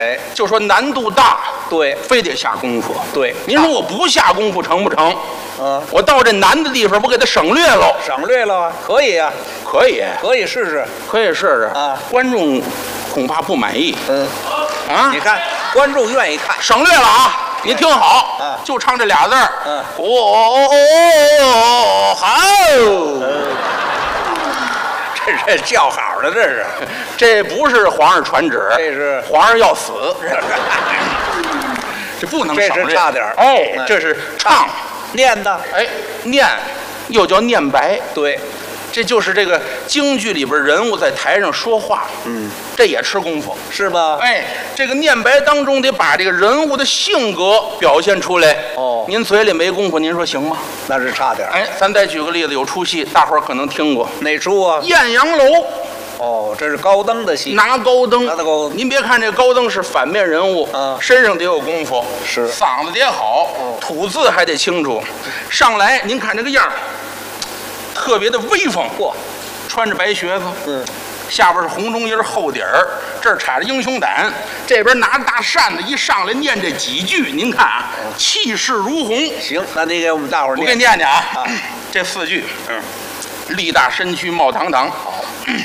哎， 就说难度大， 对， 非得下功夫。 对， 您说我不下功夫成不成？ 我到这难的地方，我给它省略喽。 省略了啊，可以啊， 可以， 可以试试， 可以试试啊。 观众恐怕不满意。 你看，观众愿意看， 省略了啊。您听好，就唱这俩字儿。好。 这叫好的， 这不是皇上传旨， 这是皇上要死。这不能省略， 这是差点哎，这是唱念的， 哎，念又叫念白， 对， 这就是这个京剧里边人物在台上说话，这也吃功夫， 是吧？ 哎，这个念白当中得把这个人物的性格表现出来。您嘴里没功夫，您说行吗？ 那是差点。 哎，咱再举个例子，有出戏，大伙儿可能听过， 哪出啊？ 艳阳楼。 这是高登的戏， 拿高登， 拿的高登。 您别看这高登是反面人物，身上得有功夫， 是嗓子得好，吐字还得清楚。上来您看这个样儿，特别的威风，穿着白靴子，下边是红中衣厚底儿，这儿插着英雄胆，这边拿着大扇子，一上来念这几句，您看啊，气势如虹。 行，那你给我们大伙儿， 我给你念念啊，这4句，力大身躯冒堂堂。好。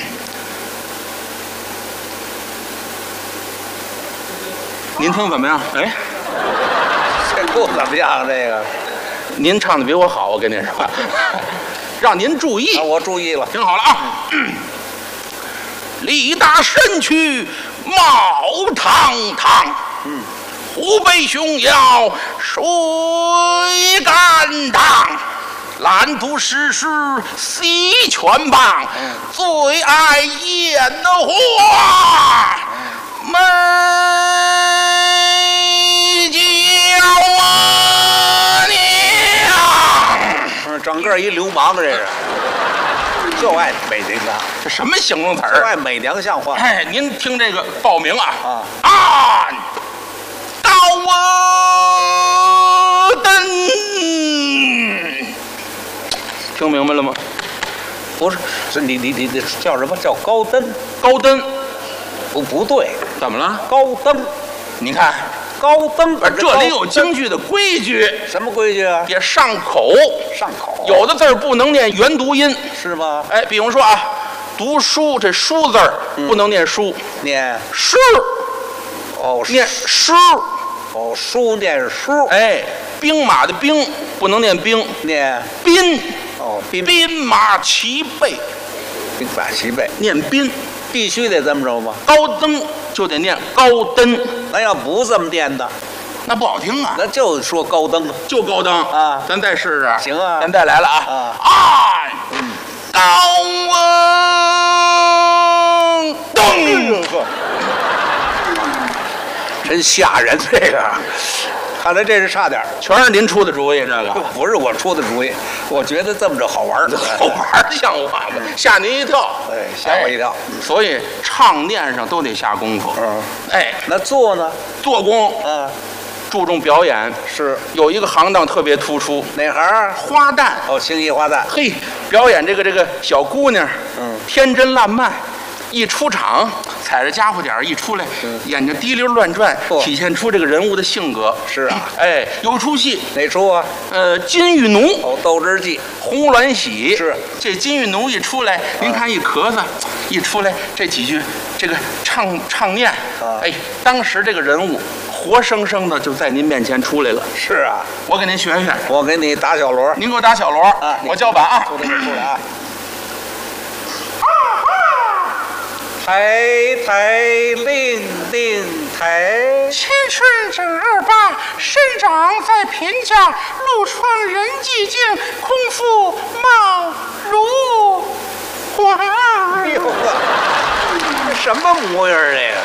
您听怎么样？哎， 这不怎么样，这个您唱的比我好，我跟您说，让您注意。 我注意了， 听好了啊！力大身躯冒堂堂，虎背熊腰水干当，蓝图诗诗洗拳棒，最爱烟花美娇娘。 整个一流氓，这是。就爱美娘， 这什么形容词儿？ 就爱美娘像话。 哎，您听这个报名啊，高登，听明白了吗？ 不是，是你叫什么？叫高登？ 高登， 不对， 怎么了？ 高登， 你看。 高登， 这里有京剧的规矩。 什么规矩啊？ 也上口， 上口。 有的字儿不能念原读音， 是吗？ 哎，比方说啊，读书这书字儿不能念书， 念诗。念诗。 书念书。 哎，兵马的兵不能念兵， 念兵。 兵马齐备。 兵马齐备， 念兵。 必须得这么着吗？ 高登就得念高登， 那要不这么念的， 那不好听啊。 那就说高登， 就高登啊。 咱再试试。 行啊， 咱再来了啊。高登， 真吓人，这个。看来这是差点， 全是您出的主意。这个不是我出的主意，我觉得这么着好玩， 好玩像话吗？吓您一跳， 哎，吓我一跳。 所以唱念上都得下功夫。哎， 那做呢？ 做工，注重表演。 是有一个行当特别突出， 哪行？ 花旦。 青衣花旦。 嘿，表演这个小姑娘，天真烂漫。一出场，踩着家伙点一出来，眼睛滴溜乱转，体现出这个人物的性格。 是啊， 哎，有出戏。 哪出啊？ 金玉奴。 斗智记。 红鸾喜。 是这金玉奴一出来，您看一咳嗽，一出来这几句，这个唱念，哎，当时这个人物活生生的就在您面前出来了。 是啊， 我给您学学。 我给你打小锣。 您给我打小锣啊！我叫板啊。 出来啊！抬抬令令抬， 青春正28，生长在平家，陆春人寂静，空腹貌如花。 哎呦，这什么模样这个？